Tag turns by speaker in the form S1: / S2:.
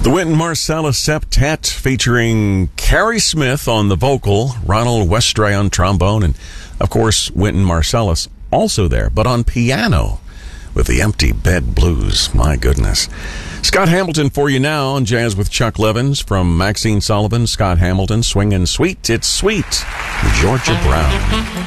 S1: The Wynton Marsalis Septet featuring Carrie Smith on the vocal, Ronald Westray on trombone, and, of course, Wynton Marsalis also there, but on piano with the Empty Bed Blues. My goodness. Scott Hamilton for you now on Jazz with Chuck Levins from Maxine Sullivan. Scott Hamilton, Swingin' Sweet. It's sweet. Georgia Brown.